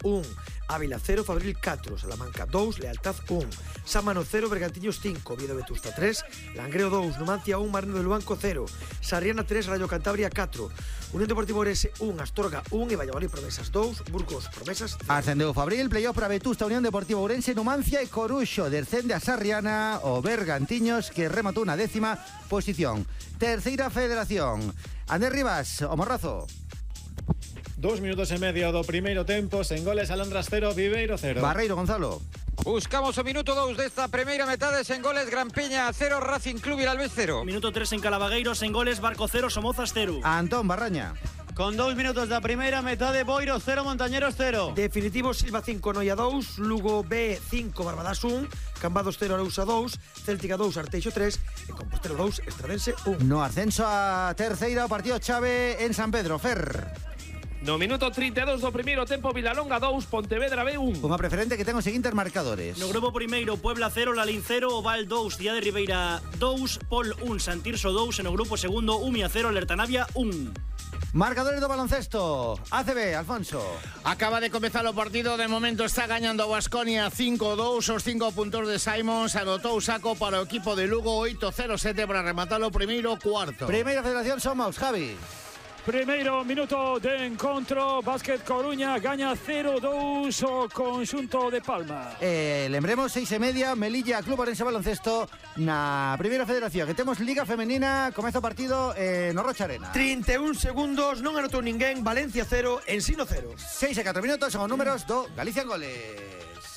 1, Ávila 0, Fabril 4, Salamanca 2, Lealtad 1, Sámano 0, Bergantiños 5, Oviedo Vetusta 3, Langreo 2, Numancia 1, Marino del Banco 0, Sarriana 3, Rayo Cantabria 4, Unión Deportivo Orense 1, Astorga 1 e Valladolid Promesas 2, Burgos Promesas 0. Ascendeu Fabril, playoff para Vetusta, Unión Deportiva Ourense, Numancia e Coruxo. Descende a Sarriana o Bergantiños, que rematou na 10ª posición. Terceira federación. Andrés Rivas, o Morrazo. 2 minutos e medio do primeiro tempo, sen goles, Alondras 0, Viveiro 0. Barreiro, Gonzalo. Buscamos o minuto 2 desta primeira metade, sen goles, Grampiña 0, Racing Club Vilalbés 0. Minuto 3 en Calavagueiro, sen goles, Barco 0, Somozas 0. Antón Barraña. Con 2 minutos da primeira metade, Boiro 0, Montañeros 0. Definitivo, Silva 5, Noia 2, Lugo B 5, Barbadas 1, Cambados 0, Arousa 2, Céltica 2, Arteixo 3 e Compostela 2, Estradense 1. No ascenso a terceira, o partido chave en San Pedro. Fer. No minuto 32 do primeiro tempo, Vilalonga 2, Pontevedra B 1. Unha preferente que ten os seguintes marcadores. No grupo primeiro, Puebla 0, Lalín 0, Oval 2, Cidade de Ribeira 2, Pol 1, Santirso 2. En o grupo segundo, Umia 0, Lertanavia 1. Marcadores do baloncesto. ACB, Alfonso. Acaba de comezar o partido, de momento está gañando o Baskonia 5-2, os 5 puntos de Simons, anotou saco para o equipo de Lugo 8-0-7 para rematar o primeiro cuarto. Primeira federación Somos, Javi. Primeiro minuto de encontro, Básquet Coruña gaña 0-2 o conxunto de Palma. Lembremos 6:30, Melilla, Club Orense Baloncesto na primeira federación. Que temos Liga Femenina, comeza o partido no Rocha Arena. 31 segundos, non anotou ninguén, Valencia 0, Ensino 0. 6 e 4 minutos son os números do Galicia en Goles.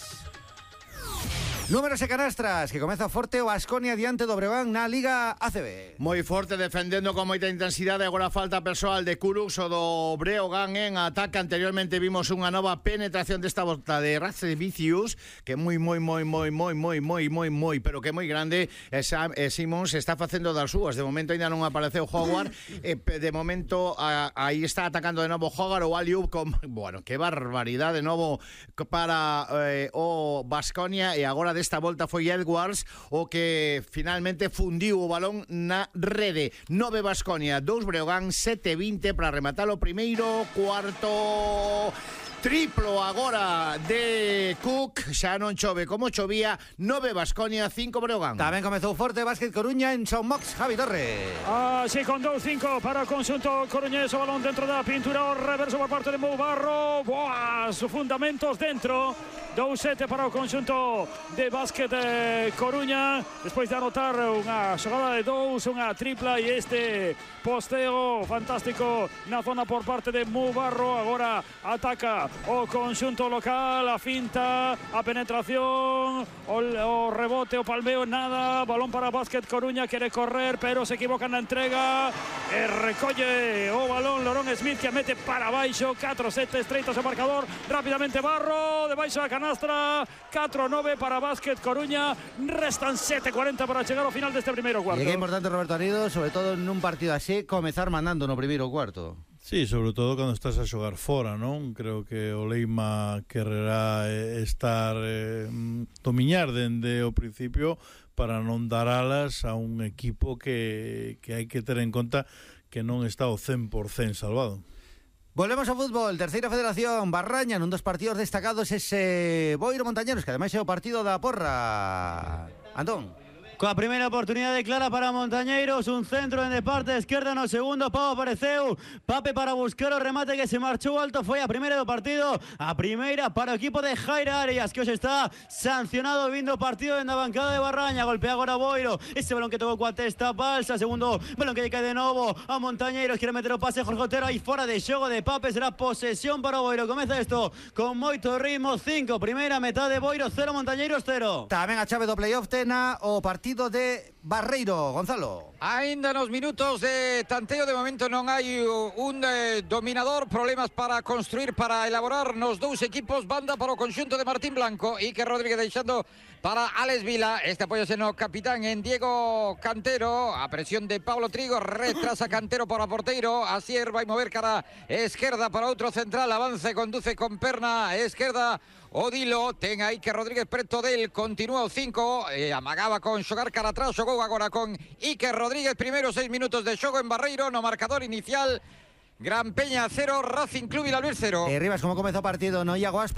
Números e canastras, que comeza forte o Baskonia diante do Breogán na Liga ACB. Moi forte, defendendo con moita intensidade. Agora falta persoal de Curux o do Breogán en ataque. Anteriormente vimos unha nova penetración desta volta de Racevicius, que é moi, pero que é moi grande. Simons está facendo das súas. De momento ainda non apareceu Howard. De momento aí está atacando de novo Howard o Aliup con, bueno, que barbaridade de novo para o Baskonia. E agora desta volta foi Edwards o que finalmente fundiu o balón na rede. 9 Baskonia, 2 Breogán, 7-20 para rematar o primeiro cuarto. Triplo agora de Cook, xa non chove como chovía. 9 Baskonia, 5 Breogán. Tamén comezou forte Básquet Coruña en Son Mox, Javi Torres. Sí, con 2-5 para o conxunto coruñés, o balón dentro da pintura, o reverso por parte de Mou Barro. Boas, fundamentos dentro. 2-7 para o conxunto de Básquet Coruña, despois de anotar unha xogada de 2, unha tripla e este posteo fantástico na zona por parte de Mou Barro. Agora ataca o conxunto local, a finta, a penetración, o rebote, o palmeo, nada. Balón para Básquet Coruña, quere correr, pero se equivoca na entrega e recolle o balón Lorón Smith, que mete para baixo. 4-7, estreitos o marcador, rápidamente Barro, de baixo a canastra. 4-9 para Básquet Coruña, restan 7:40 para chegar ao final deste primeiro cuarto. E que é importante, Roberto Anido, sobre todo nun partido así, comezar mandando no primeiro cuarto. Sí, sobre todo cando estás a xogar fora, non? Creo que o Leima quererá estar domiñar dende o principio para non dar alas a un equipo que hai que ter en conta que non está o 100% salvado. Volvemos ao fútbol, terceira federación, Barraña, nun dos partidos destacados ese Boiro Montañeros, que ademais é o partido da porra. Antón. Coa primeira oportunidade clara para Montañeiros, un centro en de parte esquerda no segundo, Pau apareceu, Pape para buscar o remate que se marchou alto, foi a primeira do partido, a primeira para o equipo de Jaire Arias, que hoxe está sancionado vindo o partido en da bancada de Barraña. Golpea agora Boiro, ese balón que tocou coa testa Balsa, segundo balón que lle cae de novo a Montañeiros, quere meter o pase Jorge Otero, aí fora de xogo de Pape, será posesión para o Boiro. Comeza isto con moito ritmo, 5, primeira metade, Boiro 0, Montañeiros 0. Tamén a chave do playoff tena o partido de Barreiro, Gonzalo. Ainda nos minutos de tanteo, de momento non hai un dominador, problemas para construir, para elaborar nos dous equipos. Banda para o conxunto de Martín Blanco, Iker Rodríguez deixando para Alex Vila, este apóyase no capitán en Diego Cantero, a presión de Pablo Trigo, retrasa Cantero para porteiro, Asier vai mover cara esquerda para outro central, avance, conduce con perna esquerda Odilo, ten aí que Rodríguez preto del, continúa o 5, amagaba con xogar cara atrás, xogou agora con Iker Rodríguez, primeiro 6 minutos de xogo en Barreiro, no marcador inicial, Gran Peña 0, Racing Club Vilalbés 0. Rivas, como comezou o partido no Iago Aspas?